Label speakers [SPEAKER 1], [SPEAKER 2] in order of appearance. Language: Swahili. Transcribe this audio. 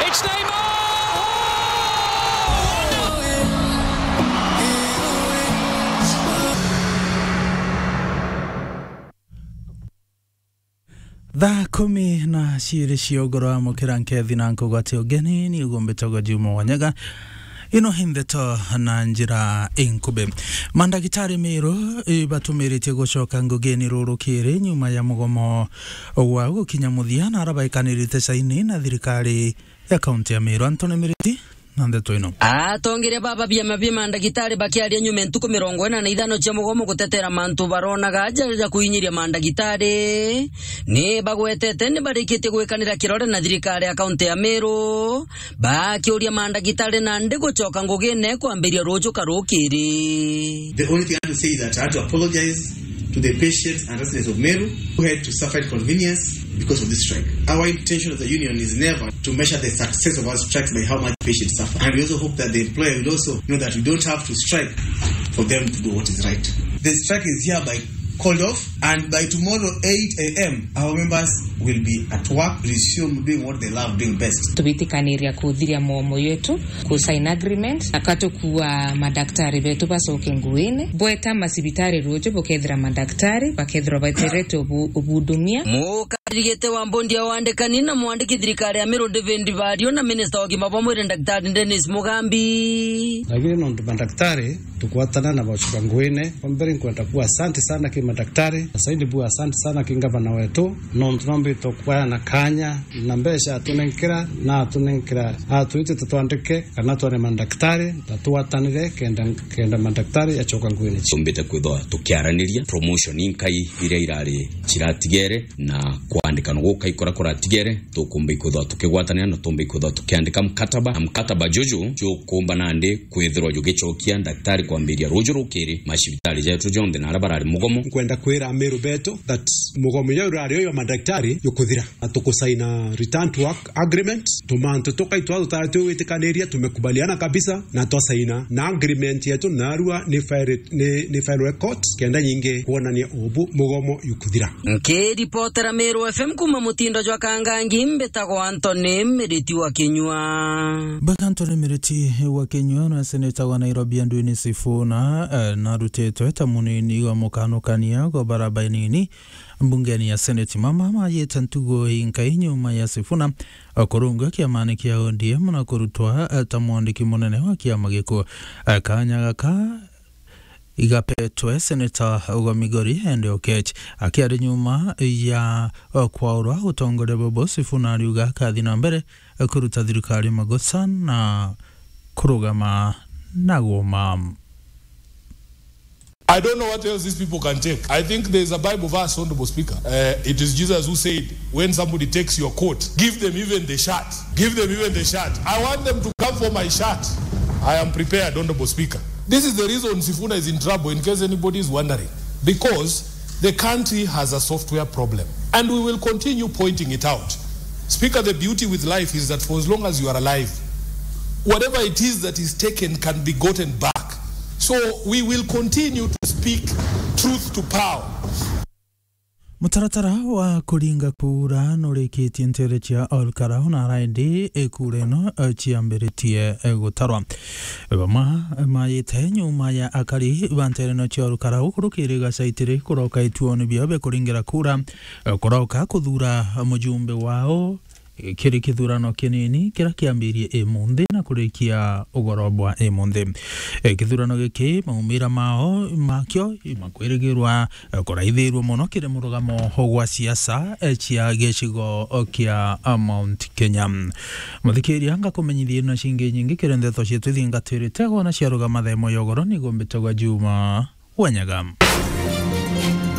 [SPEAKER 1] It's Neymar!
[SPEAKER 2] Thaa 10 na ciiri ciogoro mukira nkethi na nkugwate ugeni ni ugombetoga Juma Wanyaga ino hindeto na njira inkube mandagitari mero batumirite gucoka ngugeni rurukire nyuma ya mugomo wa gukinya muthia na arabaikanirite saini na thirikari ya kaunti ya Meru. Antone Miriti nandeto ino
[SPEAKER 3] atongire baba byama mandagitari bakiaria nyuma entuko 45 cia mugomo gutetera mantu baronaga aja kuinyiria mandagitari ni bagwetete ni barikite gwekanira kirore na thirikari ya kaunti ya Meru bakiuria mandagitari na ndi gucoka ngugine kwambiria ruju karukiri.
[SPEAKER 4] The only thing I have to say is that I have to apologize to the patients and residents of Meru who had to suffer inconvenience because of this strike. Our intention of the union is never to measure the success of our strikes by how much patients suffer. And we also hope that the employer will also know that we don't have to strike for them to do what is right. The strike is hereby called off, and by tomorrow 8 a.m. our members will be at work, resume doing what they love doing best.
[SPEAKER 5] Tubitikaniria kuthiria momo yetu ku sign agreement akato kuwa madaktari betu basoke nguine bweta masibitari rojo bokethira madaktari bakethira baiterete obudumia
[SPEAKER 3] mukarigete wa mbondia wandekani na mwandiki thirikari ya Meru David Vario na minister wa gima mwire Daktari Dennis Mugambi.
[SPEAKER 6] Lakini ndo madaktari tukwatana na bachuka nguine pambere kwenda kuwa asante sana kima madaktari asaidi bua asante sana kingavana wetu no tunombe tokwa na kanya na mbesha tunenkira na tunenkira atuite tutwandike kana twane madaktari tatuatanire kenda madaktari achoka nguine
[SPEAKER 7] tumbite kwitho tukiaraniria promotion inkai ire irari kiratigere na kwandika no gukaikora kuratigere tukumbe kwitho tukigwatanira no tumbe kwitho tukiandika mkataba jojo cyo kumba nande kwithirwa jugichokia daktari kwambiria rojo rukiri mashibitali yetu jonde na arabarari mugomo
[SPEAKER 8] kwenda kwera Meru beto that mugomo yo radio yo madaktari yokuthira atukusaina return to work agreement tumanto toka itwa taratu wetikaneria tumekubaliana kabisa na twasaina na agreement yetu narua ni file record kenda nyinge kuona ni obu mugomo yokuthira.
[SPEAKER 3] Nke reporter Meru FM kuma mutindo jwa kangangi mbetago Antone Miriti wa Kenywa.
[SPEAKER 2] Antone Miriti wa Kenywa na seneta wa Nairobi Ndwini Sifuna na ruteto eta munini wa mukano kania go barabainini mbungeni ya seneti mama yetantugo inkai nyuma ya Sifuna akorunga kiamani kia ODM na kurutwa tamwandiki munene wa kiama giko kanyaga ka igapetwe seneta wa Migori Ende Okech akiari nyuma ya kwaura utongore bobo Sifuna ariuga kathi na mbere kuruta thirikari magosa na kurugama na goma.
[SPEAKER 9] I don't know what else these people can take. I think there's a Bible verse, Honorable Speaker. It is Jesus who said, when somebody takes your coat, give them even the shirt. Give them even the shirt. I want them to come for my shirt. I am prepared, Honorable Speaker. This is the reason Sifuna is in trouble, in case anybody is wondering. Because the country has a software problem. And we will continue pointing it out. Speaker, the beauty with life is that for as long as you are alive, whatever it is that is taken can be gotten back. So we will continue to speak truth to power.
[SPEAKER 2] Mutaratara wa kuringa kura nurikitie ntere chia Olkarau na raindi kureno chiambiritie gutarwa. Mayite nyuma ya akari bantere no chia Olkarau kurukiriga saitire kuroka ituoni biobe kuringira kura kuroka kuthura mujumbe wao kiri kithurano kinini kira kiambirie munde na kurikia ugorobwa munde kithurano giki maumira mao makyo makwirigirwa kuraithirwo muno kire murugamo gwa siasa chia gicigo kia Mount Kenya muthikiria anga kumenyithie na cinge nyingi kirendetho cietu thingatirite gona ciarugama themo yogoro ni gombetogwa Juma Wanyaga.